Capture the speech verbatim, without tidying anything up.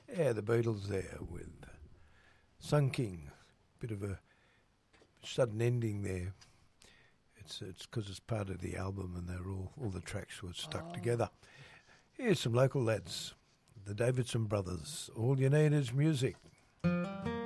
Yeah, the Beatles there with Sun King. Bit of a sudden ending there. It's it's because it's part of the album and they're all all the tracks were stuck Oh. together. Here's some local lads, the Davidson Brothers. All you need is music.